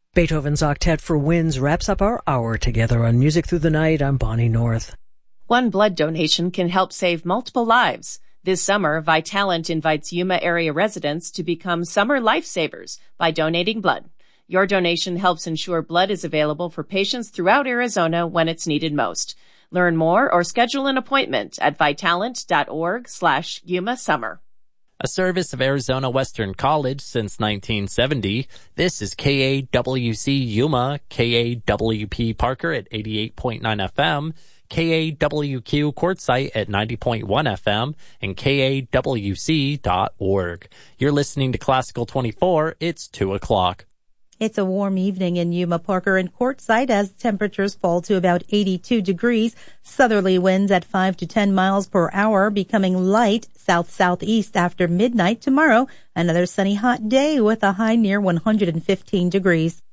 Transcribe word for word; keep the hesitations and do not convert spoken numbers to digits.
Beethoven's Octet for Winds wraps up our hour together on Music Through the Night. I'm Bonnie North. One blood donation can help save multiple lives. This summer, Vitalant invites Yuma area residents to become summer lifesavers by donating blood. Your donation helps ensure blood is available for patients throughout Arizona when it's needed most. Learn more or schedule an appointment at vitalant.org slash Yuma Summer. A service of Arizona Western College since nineteen seventy. This is K A W C Yuma, K A W P Parker at eighty-eight point nine F M, K A W Q Quartzsite at ninety point one F M, and K A W C dot org. You're listening to Classical twenty-four. It's two o'clock. It's a warm evening in Yuma, Parker, and Quartzsite as temperatures fall to about eighty-two degrees. Southerly winds at five to ten miles per hour, becoming light south-southeast after midnight tomorrow. Another sunny hot day with a high near one hundred fifteen degrees.